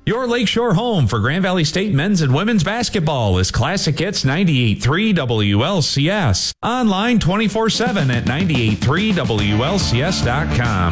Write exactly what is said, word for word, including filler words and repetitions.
Your Lakeshore home for Grand Valley State men's and women's basketball is Classic Hits ninety-eight point three W L C S. Online twenty-four seven at ninety-eight point three W L C S dot com.